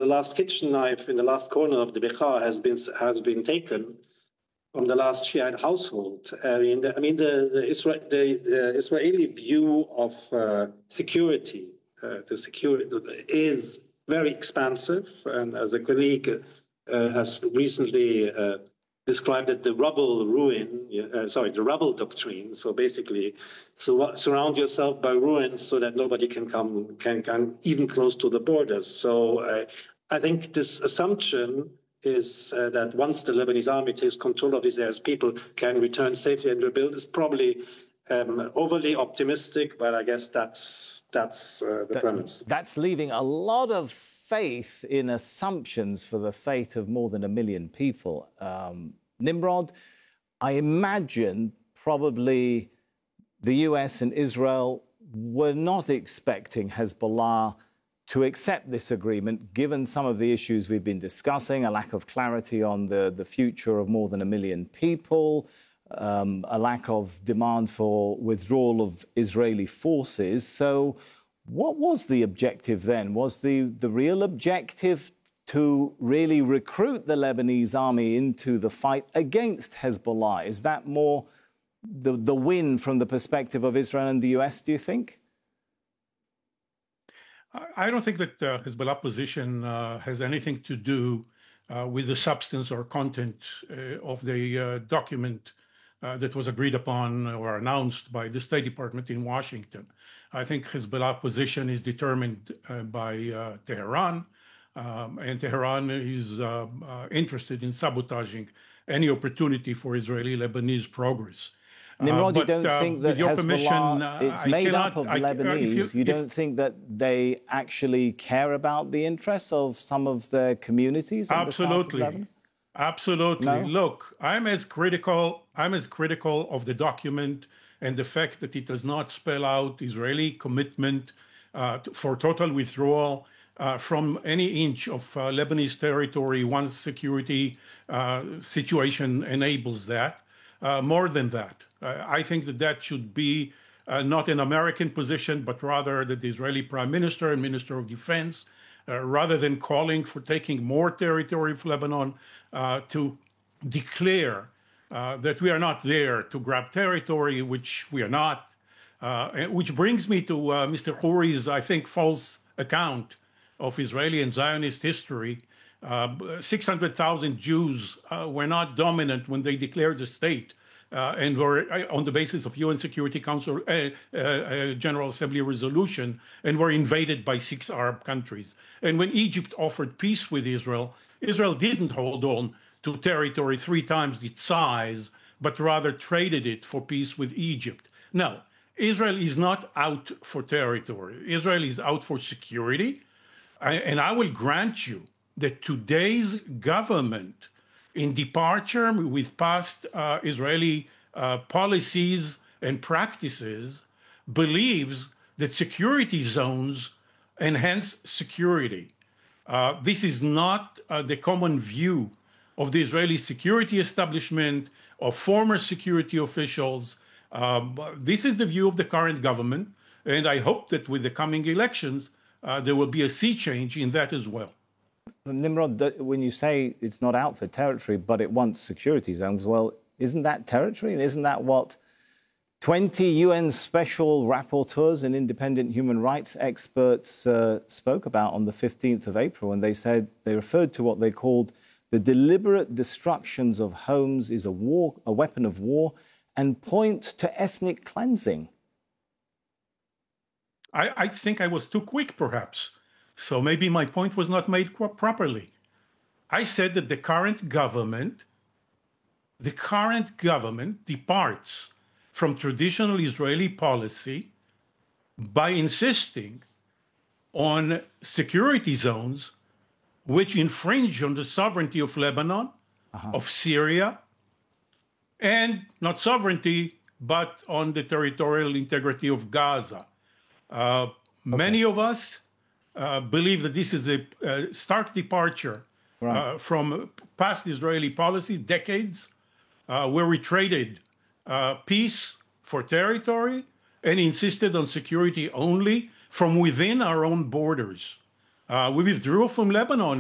last kitchen knife in the last corner of the Bekaa has been taken from the last Shiite household. The Israeli view of security is very expansive, and as a colleague has recently described it, the rubble doctrine. So basically, surround yourself by ruins so that nobody can come even close to the borders. So I think this assumption is that once the Lebanese army takes control of these areas, people can return safely and rebuild is probably overly optimistic, but I guess that's the premise. That's leaving a lot of faith in assumptions for the fate of more than 1 million people. Nimrod, I imagine probably the US and Israel were not expecting Hezbollah to accept this agreement, given some of the issues we've been discussing, a lack of clarity on the future of more than 1 million people, a lack of demand for withdrawal of Israeli forces. So what was the objective then? Was the real objective to really recruit the Lebanese army into the fight against Hezbollah? Is that more the win from the perspective of Israel and the US, do you think? I don't think that Hezbollah position has anything to do with the substance or content of the document that was agreed upon or announced by the State Department in Washington. I think Hezbollah position is determined by Tehran, and Tehran is interested in sabotaging any opportunity for Israeli-Lebanese progress. Nimrod, you don't think that Hezbollah, it's made up of Lebanese, you don't think that they actually care about the interests of some of their communities in the south of Lebanon? Absolutely. No? Look, I'm as critical of the document and the fact that it does not spell out Israeli commitment for total withdrawal from any inch of Lebanese territory once security situation enables that. More than that, I think that should be not an American position, but rather that the Israeli Prime Minister and Minister of Defense, rather than calling for taking more territory of Lebanon, to declare that we are not there to grab territory, which we are not, which brings me to Mr. Khouri's, I think, false account of Israeli and Zionist history. 600,000 Jews were not dominant when they declared the state and were on the basis of UN Security Council General Assembly resolution and were invaded by 6 Arab countries. And when Egypt offered peace with Israel, Israel didn't hold on to territory 3 times its size, but rather traded it for peace with Egypt. Now, Israel is not out for territory. Israel is out for security. And I will grant you that today's government, in departure with past Israeli policies and practices, believes that security zones enhance security. This is not the common view of the Israeli security establishment, of former security officials. This is the view of the current government, and I hope that with the coming elections, there will be a sea change in that as well. Nimrod, when you say it's not out for territory, but it wants security zones, well, isn't that territory? And isn't that what 20 UN special rapporteurs and independent human rights experts spoke about on the 15th of April when they said, they referred to what they called the deliberate destructions of homes is a weapon of war, and point to ethnic cleansing? I think I was too quick, perhaps. So maybe my point was not made properly. I said that the current government departs from traditional Israeli policy by insisting on security zones which infringe on the sovereignty of Lebanon, of Syria, and not sovereignty, but on the territorial integrity of Gaza. Many of us believe that this is a stark departure from past Israeli policy, decades, where we traded peace for territory and insisted on security only from within our own borders. We withdrew from Lebanon